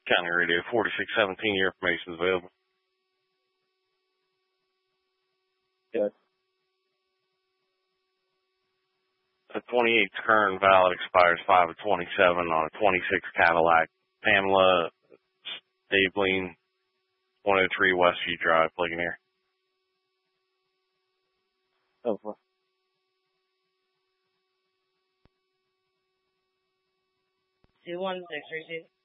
County Radio 4617, your information is available. Good. The 28's current valid expires 5 of 27 on a 26 Cadillac Pamela Stabling, 103 Westview Drive, Ligonier. Over. 216, receive.